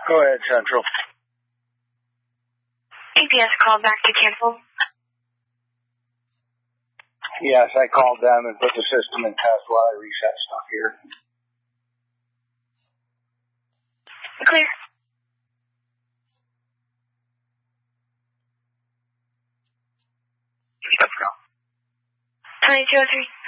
Go ahead, Central. APS called back to cancel. Yes, I called them and put the system in test while I reset stuff here. Clear. Let's go. 2203.